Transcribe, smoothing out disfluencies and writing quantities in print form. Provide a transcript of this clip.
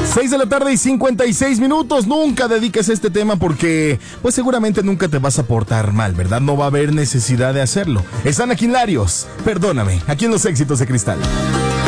6 de la tarde y 56 minutos. Nunca dediques este tema porque, pues seguramente nunca te vas a portar mal, ¿verdad? No va a haber necesidad de hacerlo. Están aquí en Larios, perdóname, aquí en Los Éxitos de Cristal.